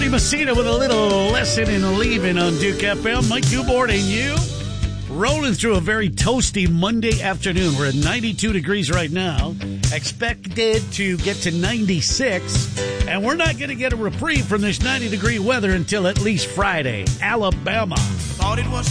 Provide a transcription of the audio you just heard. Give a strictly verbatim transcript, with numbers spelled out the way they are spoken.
Bobby Messina with a little lesson in leaving on Duke F M. Mike Dubort and you rolling through a very toasty Monday afternoon. We're at ninety-two degrees right now. Expected to get to ninety-six. And we're not going to get a reprieve from this ninety-degree weather until at least Friday. Alabama. Thought it was